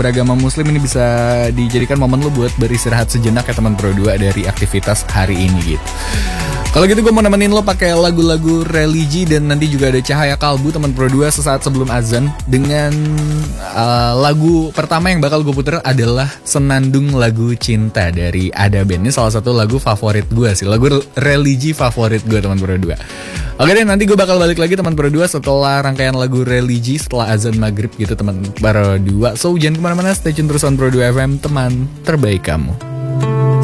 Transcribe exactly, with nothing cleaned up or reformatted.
beragama muslim ini bisa dijadikan momen lu buat beristirahat sejenak ya teman Pro dua dari aktivitas hari ini gitu. Kalau gitu gue mau nemenin lo pakai lagu-lagu religi dan nanti juga ada Cahaya Kalbu teman Pro dua sesaat sebelum azan. Dengan uh, lagu pertama yang bakal gue puter adalah Senandung Lagu Cinta dari Ada Band. Ini salah satu lagu favorit gue sih, lagu religi favorit gue teman Pro dua. Oke deh, nanti gue bakal balik lagi teman Pro dua setelah rangkaian lagu religi setelah azan maghrib gitu teman Pro dua. So jangan kemana-mana, stay tune terus on Pro dua F M, teman terbaik kamu.